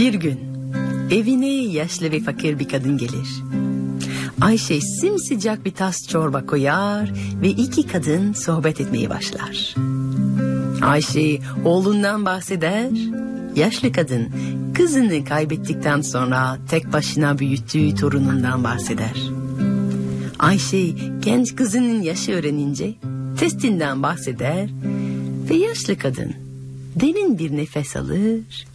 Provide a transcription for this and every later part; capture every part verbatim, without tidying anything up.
Bir gün evine yaşlı ve fakir bir kadın gelir. Ayşe simsıcak bir tas çorba koyar ve iki kadın sohbet etmeye başlar. Ayşe oğlundan bahseder, yaşlı kadın kızını kaybettikten sonra tek başına büyüttüğü torunundan bahseder. Ayşe genç kızının yaşı öğrenince testinden bahseder ve yaşlı kadın derin bir nefes alır.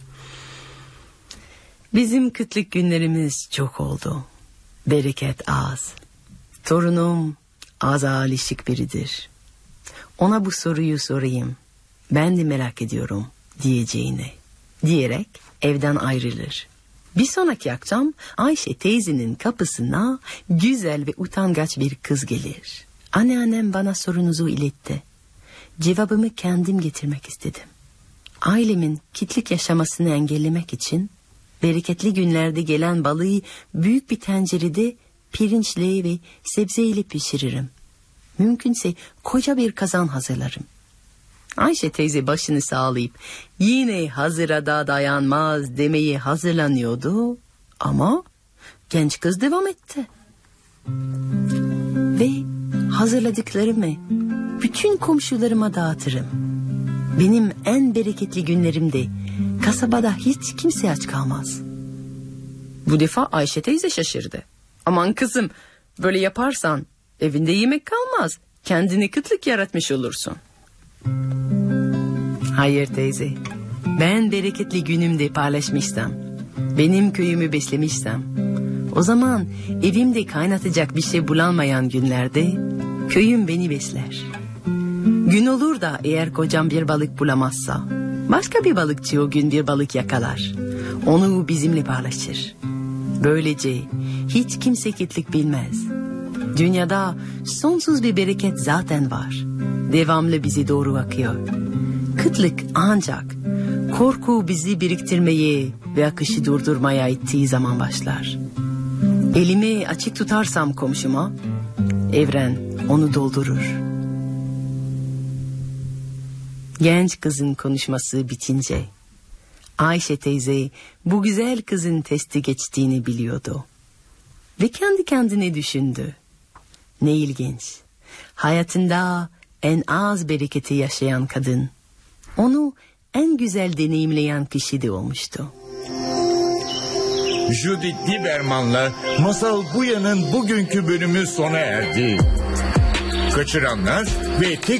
Bizim kıtlık günlerimiz çok oldu. Bereket az. Torunum az alışık biridir. Ona bu soruyu sorayım. Ben de merak ediyorum diyeceğine. Diyerek evden ayrılır. Bir sonraki akşam Ayşe teyzenin kapısına güzel ve utangaç bir kız gelir. Anneannem bana sorunuzu iletti. Cevabımı kendim getirmek istedim. Ailemin kitlik yaşamasını engellemek için bereketli günlerde gelen balığı büyük bir tencerede pirinçle ve sebzeyle pişiririm. Mümkünse koca bir kazan hazırlarım. Ayşe teyze başını sağlayıp yine hazıra da dayanmaz demeye hazırlanıyordu ama genç kız devam etti. Ve hazırladıklarımı bütün komşularıma dağıtırım. Benim en bereketli günlerimde kasabada hiç kimse aç kalmaz. Bu defa Ayşe teyze şaşırdı. Aman kızım, böyle yaparsan evinde yemek kalmaz. Kendine kıtlık yaratmış olursun. Hayır teyze, ben bereketli günümde paylaşmışsam, benim köyümü beslemişsem, o zaman evimde kaynatacak bir şey bulanmayan günlerde köyüm beni besler. Gün olur da eğer kocam bir balık bulamazsa, başka bir balıkçı o gün bir balık yakalar. Onu bizimle paylaşır. Böylece hiç kimse kıtlık bilmez. Dünyada sonsuz bir bereket zaten var. Devamlı bize doğru akıyor. Kıtlık ancak korku bizi biriktirmeye ve akışı durdurmaya ittiği zaman başlar. Elimi açık tutarsam komşuma, evren onu doldurur. Genç kızın konuşması bitince Ayşe teyze bu güzel kızın testi geçtiğini biliyordu. Ve kendi kendine düşündü. Ne ilginç. Hayatında en az bereketi yaşayan kadın, onu en güzel deneyimleyen kişi de olmuştu. Judith Lieberman'la Masal Buya'nın bugünkü bölümü sona erdi. Kaçıranlar ve tek